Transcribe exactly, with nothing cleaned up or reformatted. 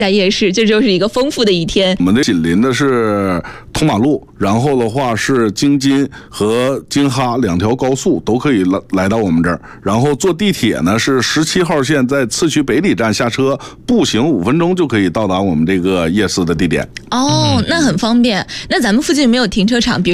下夜市，这就是一个丰富的一天。 我们的紧邻的是通马路，然后的话是京津和京哈两条高速都可以来来到我们这儿，然后坐地铁呢是十七号线在次区北里站下车，步行五分钟就可以到达我们这个夜市的地点。 哦，那很方便。那咱们附近有没有停车场？比如